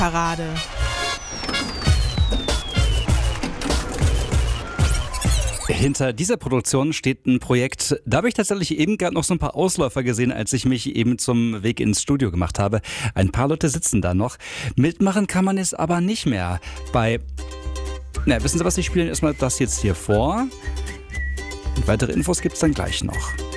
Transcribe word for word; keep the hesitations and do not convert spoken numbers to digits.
Musikparade. Hinter dieser Produktion steht ein Projekt, da habe ich tatsächlich eben gerade noch so ein paar Ausläufer gesehen, als ich mich eben zum Weg ins Studio gemacht habe. Ein paar Leute sitzen da noch. Mitmachen kann man es aber nicht mehr. Bei, na, wissen Sie was, ich spiele erstmal das jetzt hier vor. Und weitere Infos gibt es dann gleich noch.